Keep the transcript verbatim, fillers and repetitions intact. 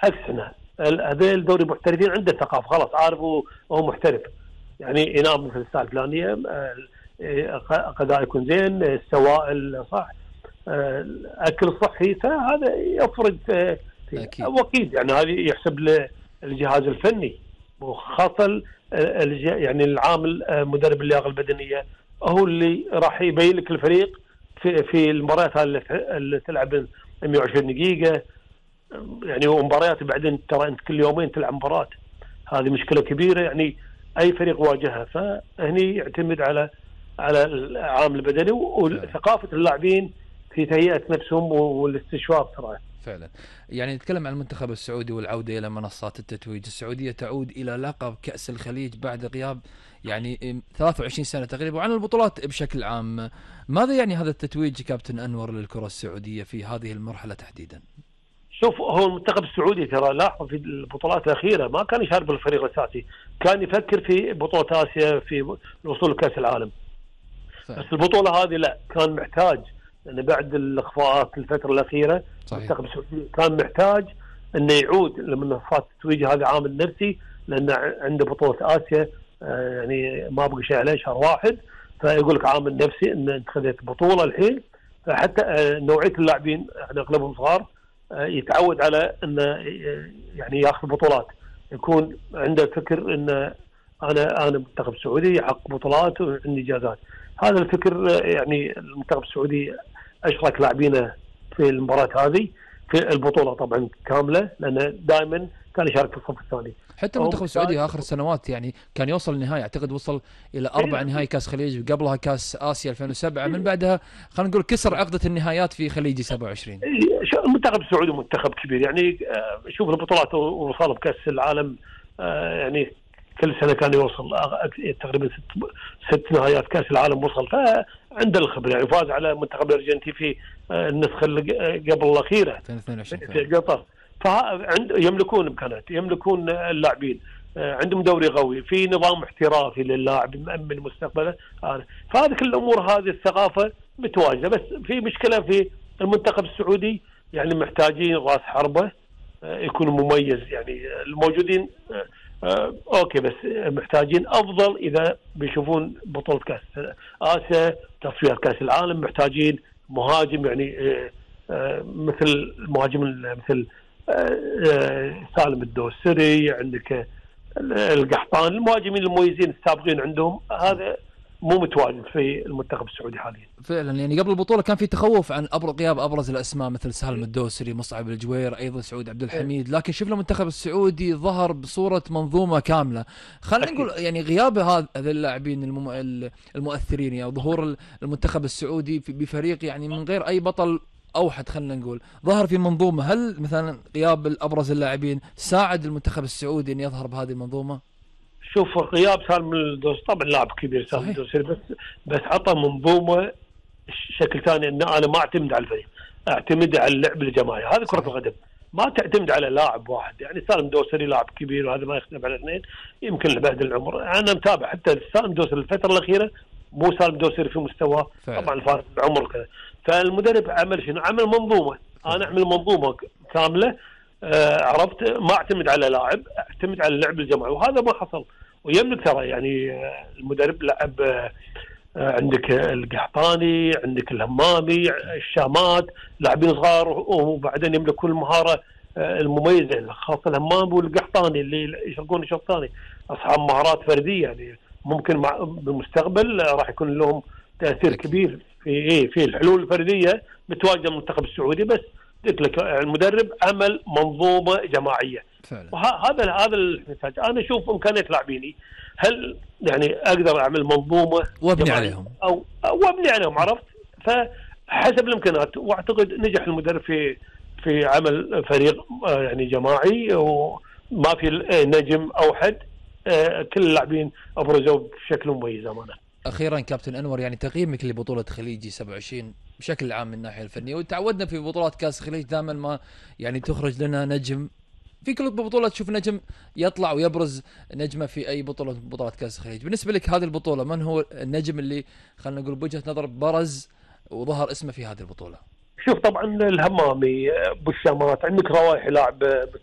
عكسنا. هذول دوري محترفين عنده ثقافه، خلاص عارف هو محترف، يعني ينام في الساعه الفلانيه، غذاء يكون زين، السوائل صح، اكل صحي، فهذا يفرق في اكيد. يعني هذه يحسب للجهاز الفني، وخاصه يعني العامل مدرب اللياقه البدنيه هو اللي راح يبين لك الفريق في في المباريات اللي تلعب مئة وعشرين دقيقه، يعني ومباريات بعدين ترى انت كل يومين تلعب مباراه، هذه مشكله كبيره يعني اي فريق واجهها. فهني يعتمد على على العامل البدني وثقافه اللاعبين في تهيئه نفسهم والاستشفاء بسرعه. فعلا. يعني نتكلم عن المنتخب السعودي والعوده الى منصات التتويج. السعوديه تعود الى لقب كأس الخليج بعد غياب يعني ثلاث وعشرين سنه تقريبا، وعن البطولات بشكل عام. ماذا يعني هذا التتويج كابتن انور للكره السعوديه في هذه المرحله تحديدا؟ شوف، هو المنتخب السعودي ترى لاحظ في البطولات الأخيرة ما كان يشارك بالفريق الأساسي، كان يفكر في بطولة آسيا في الوصول لكأس العالم. فهم. بس البطولة هذه لا، كان محتاج لأن يعني بعد الإخفاءات الفترة الأخيرة المنتخب السعودي كان محتاج أنه يعود لمنصات التتويج. هذا عامل نفسي لأن عنده بطولة آسيا آه يعني ما بقى شيء عليه شهر واحد، فيقول لك عامل نفسي أن أنت خذيت بطولة الحين. فحتى آه نوعية اللاعبين احنا أغلبهم صغار يتعود على انه يعني ياخذ بطولات، يكون عنده فكر ان انا انا منتخب سعودي يحقق بطولات وعندي انجازات. هذا الفكر يعني المنتخب السعودي اشرك لاعبينه في المباراه هذه في البطوله طبعا كامله، لانه دائما كان يشارك في الصف الثاني. حتى المنتخب السعودي اخر السنوات يعني كان يوصل النهائي، اعتقد وصل الى اربع نهائي كاس خليج، قبلها كاس اسيا ألفين وسبعة، من بعدها خلينا نقول كسر عقده النهائيات في خليجي سبعة وعشرين. المنتخب السعودي منتخب كبير، يعني شوف البطولات وصل بكاس العالم، يعني كل سنه كان يوصل تقريبا ست ست نهائيات كاس العالم وصل، فعنده الخبره. يعني فاز على منتخب الارجنتين في النسخه قبل الاخيره في قطر، فعند يملكون امكانات، يملكون اللاعبين، عندهم دوري قوي، في نظام احترافي للاعب مأمن مستقبله. فهذه كل الامور هذه الثقافه متواجده، بس في مشكله في المنتخب السعودي، يعني محتاجين راس حربه يكون مميز. يعني الموجودين اوكي، بس محتاجين افضل اذا بيشوفون بطوله كاس اسيا، تصفيات كاس العالم، محتاجين مهاجم يعني مثل المهاجم مثل سالم الدوسري، عندك القحطان، المهاجمين المميزين السابقين عندهم، هذا مو متواجد في المنتخب السعودي حاليا. فعلا. يعني قبل البطوله كان في تخوف عن غياب ابرز الاسماء مثل سالم الدوسري، مصعب الجوير، ايضا سعود عبد الحميد، لكن شفنا المنتخب السعودي ظهر بصوره منظومه كامله. خلينا نقول يعني غياب هذا اللاعبين المؤثرين، يعني ظهور المنتخب السعودي بفريق يعني من غير اي بطل اوحد، خلينا نقول ظهر في منظومه. هل مثلا غياب الابرز اللاعبين ساعد المنتخب السعودي ان يظهر بهذه المنظومه؟ شوف، غياب سالم الدوسري طبعا لاعب كبير سالم الدوسري، بس بس عطى منظومه شكل ثاني، ان انا ما اعتمد على الفريق، اعتمد على اللعب الجماعي. هذا كره القدم ما تعتمد على لاعب واحد. يعني سالم الدوسري لاعب كبير وهذا ما يختلف على اثنين، يمكن بعد العمر انا متابع حتى سالم الدوسري الفتره الاخيره مو سالم الدوسري في مستواه، طبعا الفارق بعمر كذا. فالمدرب عمل شنو؟ عمل منظومه. انا اعمل منظومه كامله، آه عرفت، ما اعتمد على لاعب، اعتمد على اللعب الجماعي، وهذا ما حصل. ويملك ترى يعني آه المدرب لعب آه عندك القحطاني، عندك الهمامي، الشامات، لاعبين صغار وبعدين يملكون المهاره آه المميزه، خاصه الهمامي والقحطاني اللي يشاركون الشوط الثاني، اصحاب مهارات فرديه، يعني ممكن مع بالمستقبل راح يكون لهم تاثير كبير في ايه في الحلول الفرديه متواجده المنتخب السعودي. بس قلت لك المدرب عمل منظومه جماعيه فعلا. وهذا هذا المحتاج. انا اشوف امكانيه لاعبيني، هل يعني اقدر اعمل منظومه وابني عليهم او او ابني عليهم، عرفت؟ فحسب الامكانيات، واعتقد نجح المدرب في في عمل فريق يعني جماعي وما في نجم اوحد، كل اللاعبين ابرزوا بشكل مميز امانه. اخيرا كابتن انور، يعني تقييمك لبطوله خليجي سبعة وعشرين بشكل عام من الناحيه الفنيه، وتعودنا في بطولات كاس خليج دائما ما يعني تخرج لنا نجم في كل بطوله، تشوف نجم يطلع ويبرز نجمه في اي بطوله بطولات كاس خليج. بالنسبه لك هذه البطوله من هو النجم اللي خلينا نقول بوجهه نظر برز وظهر اسمه في هذه البطوله؟ شوف طبعا الهمامي، بالشامات، عندك روايح لاعب